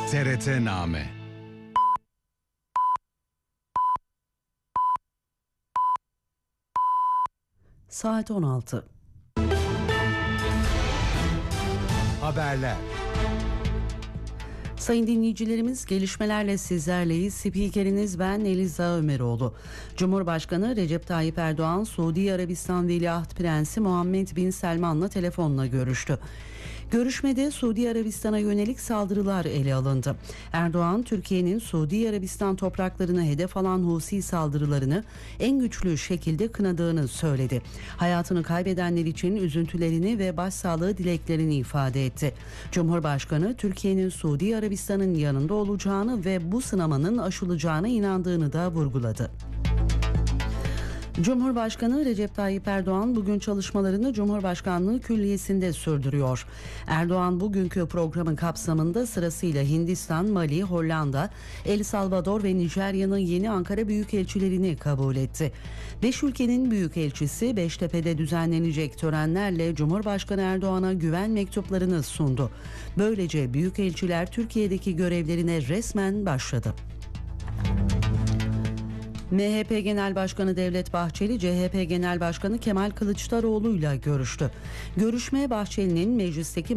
TRT-Name. Saat 16. Haberler. Sayın dinleyicilerimiz, gelişmelerle sizlerleyiz. Spikeriniz ben Eliza Ömeroğlu. Cumhurbaşkanı Recep Tayyip Erdoğan, Suudi Arabistan Veliaht Prensi Muhammed Bin Selman'la telefonla görüştü. Görüşmede Suudi Arabistan'a yönelik saldırılar ele alındı. Erdoğan, Türkiye'nin Suudi Arabistan topraklarına hedef alan Husi saldırılarını en güçlü şekilde kınadığını söyledi. Hayatını kaybedenler için üzüntülerini ve başsağlığı dileklerini ifade etti. Cumhurbaşkanı, Türkiye'nin Suudi Arabistan'ın yanında olacağını ve bu sınamanın aşılacağına inandığını da vurguladı. Cumhurbaşkanı Recep Tayyip Erdoğan bugün çalışmalarını Cumhurbaşkanlığı Külliyesi'nde sürdürüyor. Erdoğan bugünkü programın kapsamında sırasıyla Hindistan, Mali, Hollanda, El Salvador ve Nijerya'nın yeni Ankara Büyükelçilerini kabul etti. 5 ülkenin büyükelçisi Beştepe'de düzenlenecek törenlerle Cumhurbaşkanı Erdoğan'a güven mektuplarını sundu. Böylece büyükelçiler Türkiye'deki görevlerine resmen başladı. MHP Genel Başkanı Devlet Bahçeli, CHP Genel Başkanı Kemal Kılıçdaroğlu'yla görüştü. Görüşme Bahçeli'nin meclisteki